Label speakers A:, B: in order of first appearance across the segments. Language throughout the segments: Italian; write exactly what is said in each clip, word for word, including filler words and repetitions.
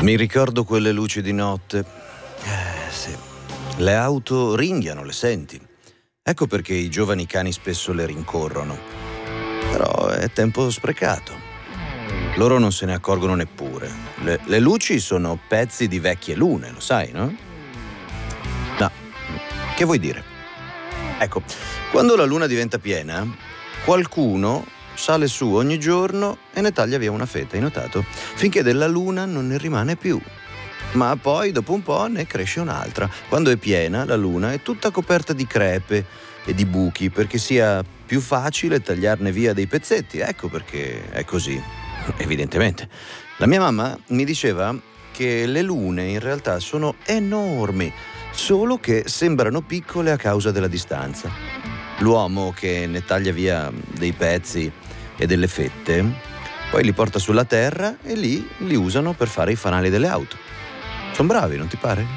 A: Mi ricordo quelle luci di notte. Eh, sì. Le auto ringhiano, le senti. Ecco perché i giovani cani spesso le rincorrono. Però è tempo sprecato. Loro non se ne accorgono neppure. Le, le luci sono pezzi di vecchie lune, lo sai, no? No. Che vuoi dire? Ecco, quando la luna diventa piena, qualcuno sale su ogni giorno e ne taglia via una fetta, hai notato? Finché della luna non ne rimane più. Ma poi, dopo un po', ne cresce un'altra. Quando è piena, la luna è tutta coperta di crepe e di buchi, perché sia più facile tagliarne via dei pezzetti. Ecco perché è così, evidentemente. La mia mamma mi diceva che le lune in realtà sono enormi, solo che sembrano piccole a causa della distanza. L'uomo che ne taglia via dei pezzi e delle fette, poi li porta sulla terra e lì li usano per fare i fanali delle auto. Sono bravi, non ti pare?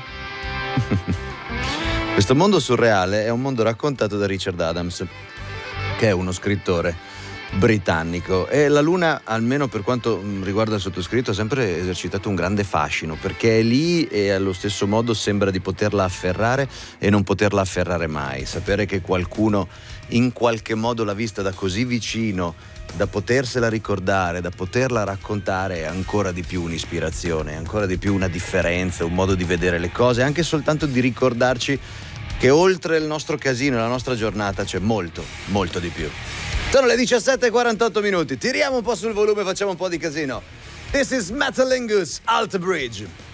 A: Questo mondo surreale è un mondo raccontato da Richard Adams, che è uno scrittore britannico, e la luna, almeno per quanto riguarda il sottoscritto, ha sempre esercitato un grande fascino, perché è lì e allo stesso modo sembra di poterla afferrare e non poterla afferrare mai. Sapere che qualcuno in qualche modo l'ha vista da così vicino, da potersela ricordare, da poterla raccontare, è ancora di più un'ispirazione, è ancora di più una differenza, un modo di vedere le cose, anche soltanto di ricordarci che oltre il nostro casino e la nostra giornata c'è molto, molto di più. Sono le diciassette e quarantotto minuti, tiriamo un po' sul volume, facciamo un po' di casino. This is Metalingus, Alter Bridge.